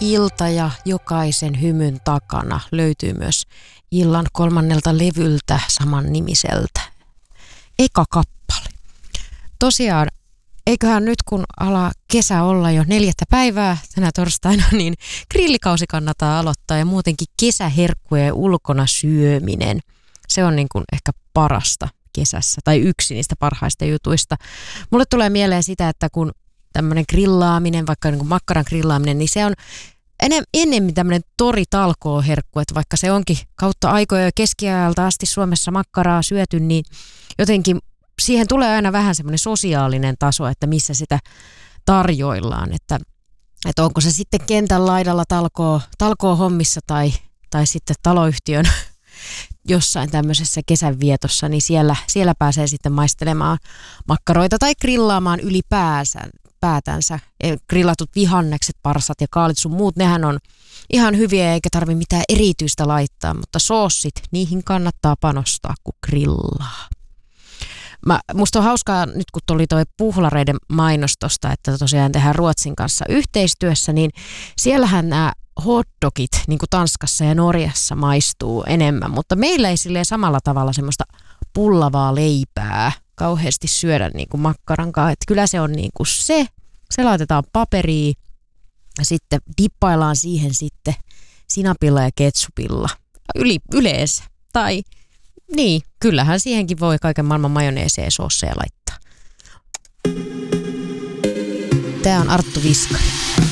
ilta ja jokaisen hymyn takana löytyy myös illan 3. levyltä saman nimiseltä. Eka kappale. Tosiaan, eiköhän nyt kun ala kesä olla jo 4. päivää tänä torstaina, niin grillikausi kannattaa aloittaa ja muutenkin kesäherkkujen ulkona syöminen. Se on niin kuin ehkä parasta kesässä tai yksi niistä parhaista jutuista. Mulle tulee mieleen sitä, että kun tämmöinen grillaaminen, vaikka niin kuin makkaran grillaaminen, niin se on enemmän tämmöinen toritalkooherkku, että vaikka se onkin kautta aikoja keskiajalta asti Suomessa makkaraa syöty, niin jotenkin siihen tulee aina vähän semmoinen sosiaalinen taso, että missä sitä tarjoillaan, että onko se sitten kentän laidalla talkoo hommissa tai sitten taloyhtiön jossain tämmöisessä kesänvietossa, niin siellä pääsee sitten maistelemaan makkaroita tai grillaamaan ylipäätänsä. Grillatut vihannekset, parsat ja kaalit sun muut, nehän on ihan hyviä eikä tarvitse mitään erityistä laittaa, mutta soossit, niihin kannattaa panostaa, kun grillaa. Musta on hauskaa nyt, kun tuli toi puhlareiden mainos tosta, että tosiaan tehdään Ruotsin kanssa yhteistyössä, niin siellähän nämä hotdogit, niin kuin Tanskassa ja Norjassa, maistuu enemmän, mutta meillä ei silleen samalla tavalla semmoista pullavaa leipää kauheasti syödä niin kuin makkarankaan. Että kyllä se on niin kuin se laitetaan paperiin ja sitten dippaillaan siihen sitten sinapilla ja ketsupilla yleensä. Tai niin, kyllähän siihenkin voi kaiken maailman majoneeseja ja soosseja laittaa. Tää on Arttu Viskari.